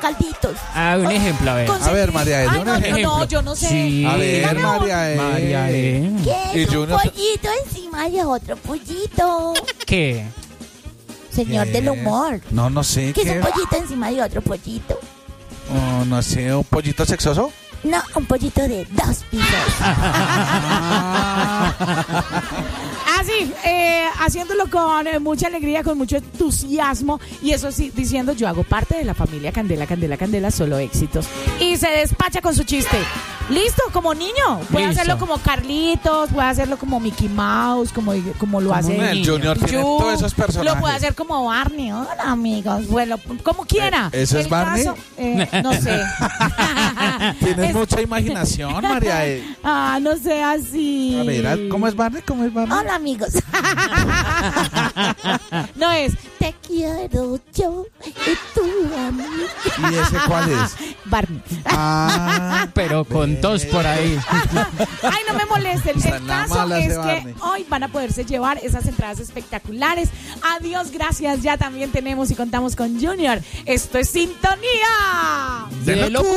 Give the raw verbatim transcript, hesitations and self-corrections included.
calditos. Ah, un ejemplo, a ver. Con A ver, María E, Ay, un no, ejemplo. no, no, yo no sé. Sí. A ver, Dígame uno. María E. María E. ¿Qué Y es un Junior- pollito encima de otro pollito? ¿Qué? Señor ¿Qué? del humor. No, no sé ¿Qué es qué. un pollito encima de otro pollito? Oh, no sé, un pollito sexoso. No, un pollito de dos pisos. Así, eh, haciéndolo con eh, mucha alegría, con mucho entusiasmo. Y eso sí, diciendo, yo hago parte de la familia Candela, Candela, Candela, solo éxitos. Y se despacha con su chiste. ¿Listo? Como niño. Puede Listo. hacerlo como Carlitos, puede hacerlo como Mickey Mouse, como, como lo Como hace un El niño. Junior tiene Yu, todos esos personajes. Lo puede hacer como Barney. Hola, amigos. Bueno, como quiera. Eh, ¿eso es El Barney? caso, eh, no sé. Tienes Es- mucha imaginación, María E. Ah, no sé así. A ver, ¿cómo es Barney? ¿Cómo es Barney? Hola, amigos. No es. Te quiero yo y tú a mí. ¿Y ese cuál es? Barney. Ah, Pero con tos por ahí. Ay, no me molesten. Está El en la caso mala ese es que Barney. hoy van a poderse llevar esas entradas espectaculares. Adiós, gracias. Ya también tenemos y contamos con Junior. Esto es Sintonía. De locura.